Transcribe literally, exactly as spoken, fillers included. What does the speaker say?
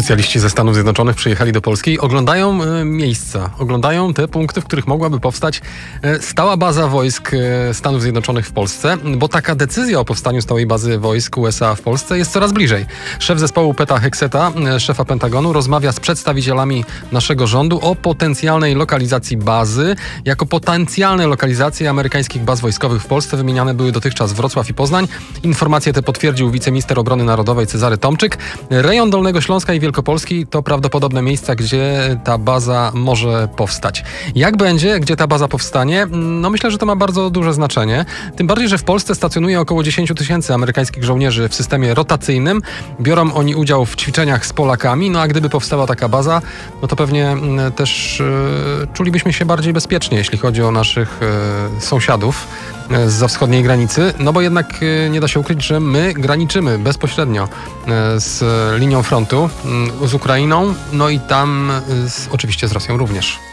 Specjaliści ze Stanów Zjednoczonych przyjechali do Polski i oglądają e, miejsca, oglądają te punkty, w których mogłaby powstać e, stała baza wojsk e, Stanów Zjednoczonych w Polsce, bo taka decyzja o powstaniu stałej bazy wojsk U S A w Polsce jest coraz bliżej. Szef zespołu Peta Hegseta, e, szefa Pentagonu, rozmawia z przedstawicielami naszego rządu o potencjalnej lokalizacji bazy. Jako potencjalne lokalizacje amerykańskich baz wojskowych w Polsce wymieniane były dotychczas Wrocław i Poznań. Informacje te potwierdził wiceminister obrony narodowej Cezary Tomczyk. Rejon Dolnego Śląska i Wielkopolski to prawdopodobne miejsca, gdzie ta baza może powstać. Jak będzie, gdzie ta baza powstanie? No myślę, że to ma bardzo duże znaczenie. Tym bardziej, że w Polsce stacjonuje około dziesięć tysięcy amerykańskich żołnierzy w systemie rotacyjnym. Biorą oni udział w ćwiczeniach z Polakami, no a gdyby powstała taka baza, no to pewnie też e, czulibyśmy się bardziej bezpiecznie, jeśli chodzi o naszych e, sąsiadów zza wschodniej granicy, no bo jednak nie da się ukryć, że my graniczymy bezpośrednio z linią frontu, z Ukrainą, no i tam z, oczywiście z Rosją również.